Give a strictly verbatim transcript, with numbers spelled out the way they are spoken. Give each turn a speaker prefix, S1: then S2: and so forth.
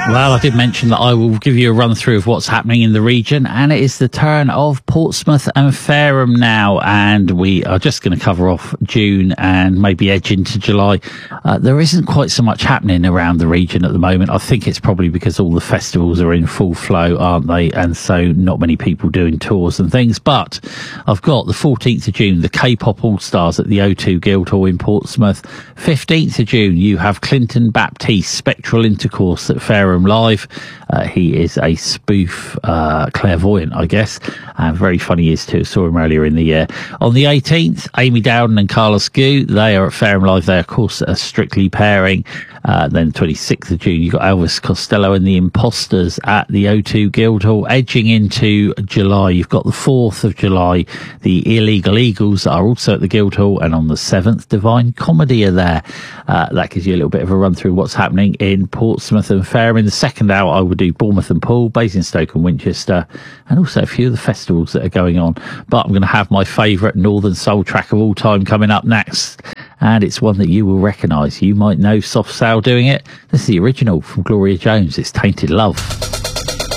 S1: Well, I did mention that I will give you a run through of what's happening in the region, and it is the turn of Portsmouth and Fareham now, and we are just going to cover off June and maybe edge into July. Uh, there isn't quite so much happening around the region at the moment. I think it's probably because all the festivals are in full flow, aren't they? And so not many people doing tours and things. But I've got the fourteenth of June, the K-pop All-Stars at the O two Guildhall in Portsmouth. fifteenth of June, you have Clinton Baptiste Spectral Intercourse at Fareham Live. Uh, he is a spoof uh, clairvoyant, I guess, and very funny he is too. Saw him earlier in the year. On the eighteenth, Amy Dowden and Carlos Gu, they are at Fareham Live. They, of course, are strictly pairing. Uh, then twenty-sixth of June, you've got Elvis Costello and the Imposters at the O two Guildhall. Edging into July, you've got the fourth of July, the Illegal Eagles are also at the Guildhall, and on the seventh, Divine Comedy are there. Uh, that gives you a little bit of a run through what's happening in Portsmouth and Fareham. In the second hour, I will do Bournemouth and Poole, Basingstoke and Winchester, and also a few of the festivals that are going on. But I'm going to have my favourite Northern Soul track of all time coming up next, and it's one that you will recognise. You might know Soft Sail doing it. This is the original from Gloria Jones. It's Tainted Love.